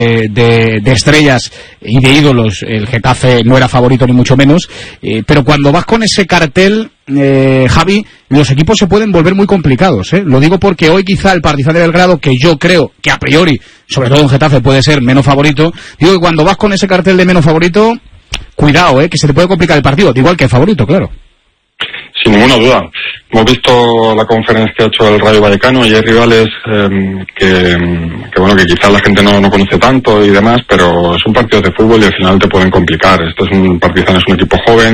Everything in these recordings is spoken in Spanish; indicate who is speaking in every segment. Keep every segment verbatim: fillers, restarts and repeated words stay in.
Speaker 1: De, de estrellas y de ídolos, el Getafe no era favorito ni mucho menos, eh, pero cuando vas con ese cartel, eh, Javi, los equipos se pueden volver muy complicados, ¿eh? Lo digo porque hoy quizá el Partizan de Belgrado, que yo creo que a priori, sobre todo en Getafe, puede ser menos favorito, digo que cuando vas con ese cartel de menos favorito, cuidado, ¿eh? Que se te puede complicar el partido, igual que el favorito, claro.
Speaker 2: Sin ninguna duda. Hemos visto la conferencia que ha hecho el Rayo Vallecano y hay rivales eh, que, que, bueno, que quizás la gente no, no conoce tanto y demás, pero son partidos de fútbol y al final te pueden complicar. Esto es un Partizan, es un equipo joven,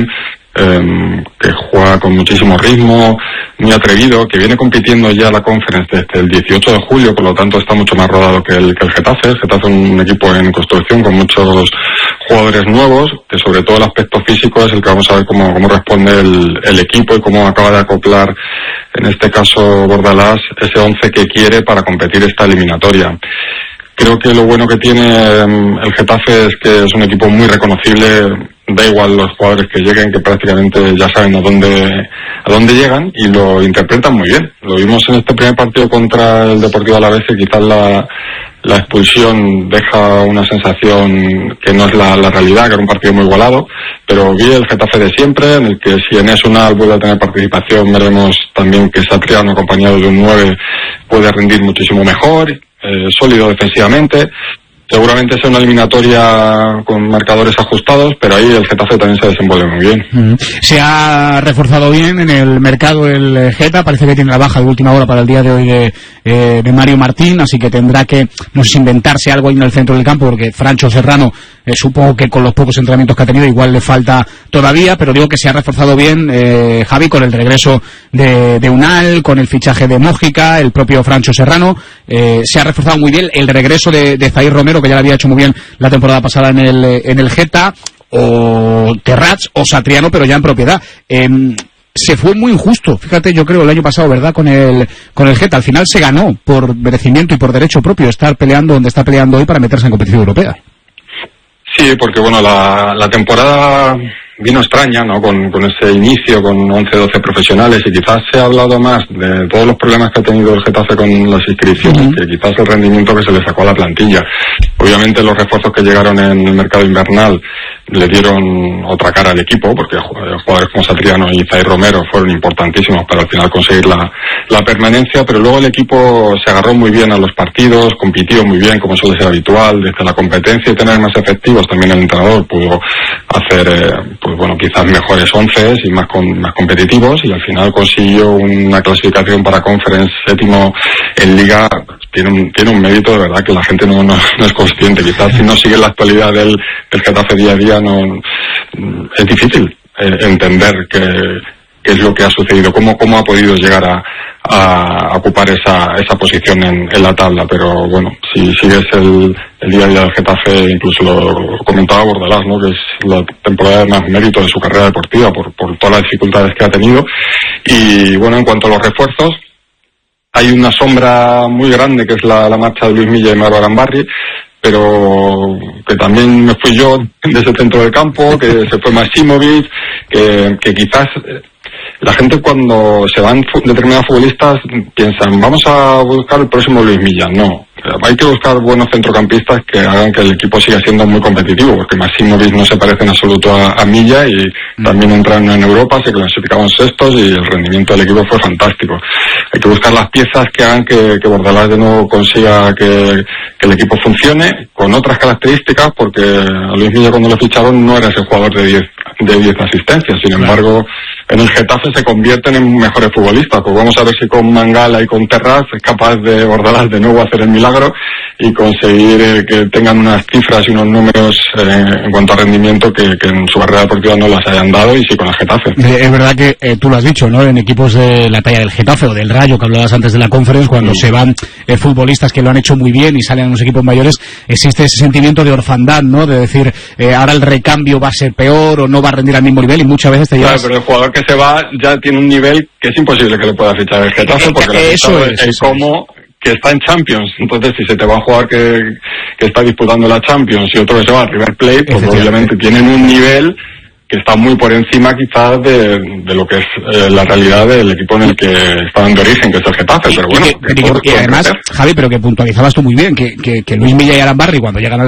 Speaker 2: eh, que juega con muchísimo ritmo, muy atrevido, que viene compitiendo ya la Conference desde el dieciocho de julio, por lo tanto está mucho más rodado que el, que el Getafe. El Getafe es un equipo en construcción con muchos jugadores nuevos, que sobre todo el aspecto físico es el que vamos a ver cómo, cómo responde el, el equipo y cómo acaba de acoplar, en este caso Bordalás, ese once que quiere para competir esta eliminatoria. Creo que lo bueno que tiene el Getafe es que es un equipo muy reconocible, da igual los jugadores que lleguen, que prácticamente ya saben a dónde a dónde llegan y lo interpretan muy bien. Lo vimos en este primer partido contra el Deportivo Alavés, que quizás la, la expulsión deja una sensación que no es la, la realidad, que era un partido muy igualado, pero vi el Getafe de siempre, en el que si Enes Unal vuelve a tener participación, veremos también que Satriano, acompañado de un nueve, puede rendir muchísimo mejor. Eh, sólido defensivamente. Seguramente sea una eliminatoria con marcadores ajustados, pero ahí el Getafe también se desenvuelve muy bien.
Speaker 1: Mm. Se ha reforzado bien en el mercado el Geta, parece que tiene la baja de última hora para el día de hoy de, eh, de Mario Martín, así que tendrá que, no sé, inventarse algo ahí en el centro del campo, porque Francho Serrano, eh, supongo que con los pocos entrenamientos que ha tenido igual le falta todavía, pero digo que se ha reforzado bien, eh, Javi, con el regreso de, de Unal, con el fichaje de Mójica, el propio Francho Serrano, eh, se ha reforzado muy bien el regreso de, de Zair Romero, que ya lo había hecho muy bien la temporada pasada en el en el Geta, o Terrats o Satriano, pero ya en propiedad. Eh, se fue muy injusto, fíjate, yo creo el año pasado, ¿verdad?, con el con el Geta. Al final se ganó por merecimiento y por derecho propio estar peleando donde está peleando hoy para meterse en competición europea.
Speaker 2: Sí, porque bueno, la, la temporada vino extraña, ¿no?, con, con ese inicio, con once doce profesionales, y quizás se ha hablado más de todos los problemas que ha tenido el Getafe con las inscripciones, uh-huh. que quizás el rendimiento que se le sacó a la plantilla. Obviamente los refuerzos que llegaron en el mercado invernal le dieron otra cara al equipo, porque jugadores como Satriano y Zair Romero fueron importantísimos para al final conseguir la, la permanencia, pero luego el equipo se agarró muy bien a los partidos, compitió muy bien, como suele ser habitual, desde la competencia y tener más efectivos. También el entrenador pudo hacer, eh, pues bueno, quizás mejores once y más, con, más competitivos, y al final consiguió una clasificación para Conference séptimo en Liga. Tiene un, tiene un mérito de verdad que la gente no, no, no es consciente. Quizás si no sigue la actualidad del, del Getafe día a día, no es difícil eh, entender qué, qué es lo que ha sucedido, cómo, cómo ha podido llegar a, a ocupar esa, esa posición en, en la tabla. Pero bueno, si sigues el, el día a día del Getafe, incluso lo comentaba Bordalás, ¿no?, que es la temporada de más mérito de su carrera deportiva por, por todas las dificultades que ha tenido. Y bueno, en cuanto a los refuerzos, hay una sombra muy grande que es la, la marcha de Luis Milla y Mauro Arambarri, pero que también me fui yo de ese centro del campo, que se fue Maximovic, que, que quizás la gente cuando se van determinados futbolistas piensan, vamos a buscar el próximo Luis Milla. No, hay que buscar buenos centrocampistas que hagan que el equipo siga siendo muy competitivo, porque Maximovic no se parece en absoluto a, a Milla, y mm. también entraron en Europa, se clasificaron sextos y el rendimiento del equipo fue fantástico. Hay que buscar las piezas que hagan que, que Bordalás de nuevo consiga que, que el equipo funcione con otras características, porque a Luis Milla cuando lo ficharon no era ese jugador de diez de diez asistencias, sin claro. embargo en el Getafe se convierten en mejores futbolistas. Pues vamos a ver si con Mangala y con Terrats es capaz de Bordalás de nuevo hacer el milagro y conseguir eh, que tengan unas cifras y unos números eh, en cuanto a rendimiento que, que en su carrera deportiva no las hayan dado, y sí con el Getafe.
Speaker 1: Eh, es verdad que eh, tú lo has dicho, ¿no?, en equipos de la talla del Getafe o del Rayo, que hablabas antes de la Conference, cuando sí. se van eh, futbolistas que lo han hecho muy bien y salen a unos equipos mayores, existe ese sentimiento de orfandad, ¿no?, de decir, eh, ahora el recambio va a ser peor o no va a rendir al mismo nivel, y muchas veces te llevas...
Speaker 2: Claro, pero el jugador que se va ya tiene un nivel que es imposible que le pueda fichar el Getafe, porque
Speaker 1: eso es,
Speaker 2: es como que está en Champions. Entonces, si se te va a jugar que, que está disputando la Champions y otro que se va a River Plate, pues obviamente tienen un nivel que está muy por encima quizás de, de lo que es eh, la realidad del equipo en el que estaban de origen, que es el Getafe, pero bueno.
Speaker 1: Y, que, que, que, que además, Javi, pero que puntualizabas tú muy bien, que, que, que Luis Milla y Arambarri, cuando llegan al